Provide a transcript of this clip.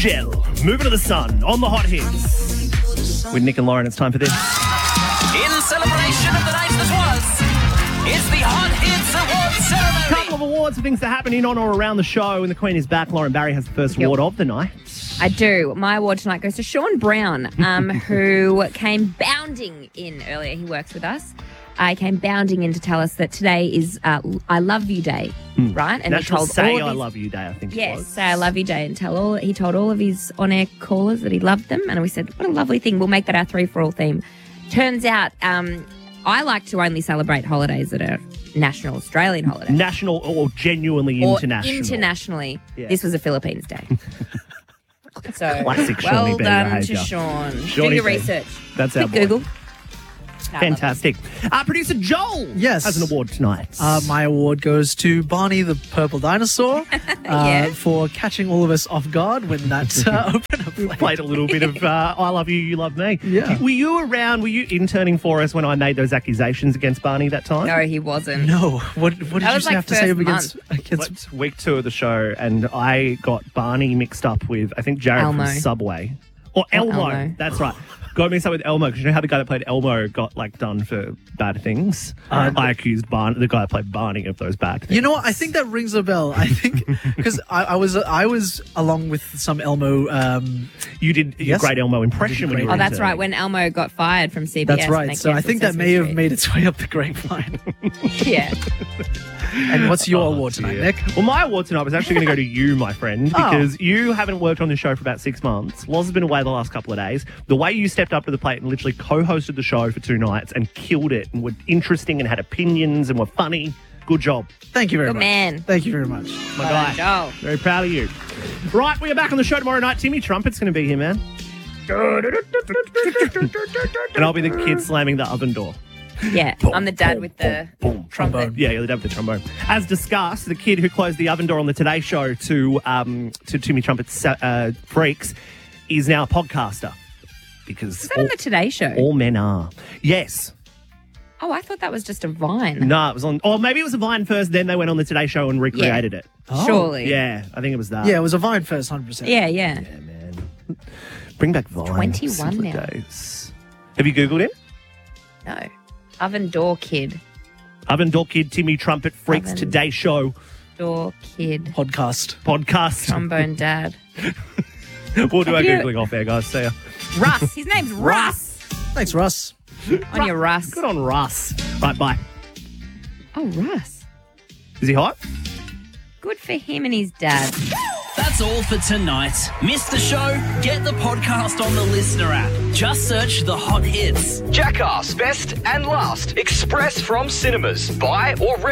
Gel, Moving to the Sun on the Hot Hits. With Nick and Lauren, it's time for this. In celebration of the night that was, it's the Hot Hits Awards ceremony. A couple of awards for things that happen in on or around the show, and the Queen is back. Lauren Barry has the first award of the night. I do. My award tonight goes to Sean Brown, who came bounding in earlier. He works with us. I came bounding in to tell us that today is I Love You Day, right? And National he told Say all of I his, Love You Day, I think it Yes, was. Say I Love You Day. And he told all of his on-air callers that he loved them. And we said, what a lovely thing. We'll make that our 3 for All theme. Turns out I like to only celebrate holidays that are national Australian holidays. National or genuinely Or international. internationally. Yeah. This was a Philippines Day. So Classic Shawnee well B done behaviour. to Sean. Do Shawnee your B. research. That's our Quick boy. Google. Fantastic. Producer Joel Yes. has an award tonight. My award goes to Barney the purple dinosaur Yeah. for catching all of us off guard when that opener played. Played a little bit of I Love You, You Love Me. Yeah. Were you around, were you interning for us when I made those accusations against Barney that time? No, he wasn't. No, what did you was like have to say first against It's week 2 of the show, and I got Barney mixed up with, I think, Jared Elmo. from Subway. Or Elmo. Elmo. That's right. Got mixed up with Elmo, because you know how the guy that played Elmo got done for bad things? I accused the guy that played Barney of those bad things. You know what? I think that rings a bell. I think because I was along with some Elmo. You did your Yes. great Elmo impression when you were Oh, that's interning. right. When Elmo got fired from CBS. That's and right. they So I cancelled think that Sesame may have Street. made its way up the grapevine. Yeah. And what's your award tonight, dear. Nick? Well, my award tonight was actually going to go to you, my friend, because you haven't worked on the show for about 6 months. Loz has been away the last couple of days. The way you stepped up to the plate and literally co-hosted the show for 2 nights and killed it and were interesting and had opinions and were funny. Good job. Thank you very Good much. man. Thank you very much. My Well guy. done, Joel. Very proud of you. Right, we are back on the show tomorrow night. Timmy Trumpet's going to be here, man. And I'll be the kid slamming the oven door. Yeah. I'm the dad with the Trombone. Yeah, you're the dad with the trombone. As discussed, the kid who closed the oven door on the Today Show to Timmy Trumpet's Freaks is now a podcaster. Because Is that on the Today Show? all men are. Yes. Oh, I thought that was just a Vine. No, it was on... Or maybe it was a Vine first, then they went on the Today Show and recreated it. Surely. Yeah, I think it was that. Yeah, it was a Vine first, 100%. Yeah. Yeah, man. Bring back Vine. 21 simpler now. days. Have you Googled him? No. Oven Door Kid. Oven Door Kid, Timmy Trumpet, Freaks, Oven. Today Show, Door Kid. Podcast. podcast. Trombone Dad. We'll do our Have you- Googling off there, guys. See ya. Russ. His name's Russ. Thanks, Russ. On your Russ. Good on Russ. Right, bye. Oh, Russ. Is he hot? Good for him and his dad. That's all for tonight. Missed the show? Get the podcast on the Listener app. Just search the Hot Hits. Jackass Best and Last Express from cinemas. Buy or rent